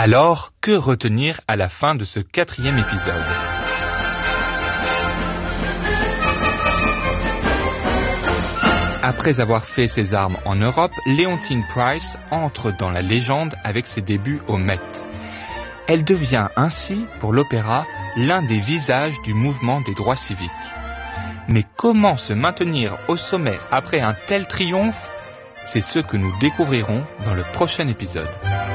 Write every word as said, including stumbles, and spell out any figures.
Alors, que retenir à la fin de ce quatrième épisode ? Après avoir fait ses armes en Europe, Leontine Price entre dans la légende avec ses débuts au Met. Elle devient ainsi, pour l'opéra, l'un des visages du mouvement des droits civiques. Mais comment se maintenir au sommet après un tel triomphe ? C'est ce que nous découvrirons dans le prochain épisode.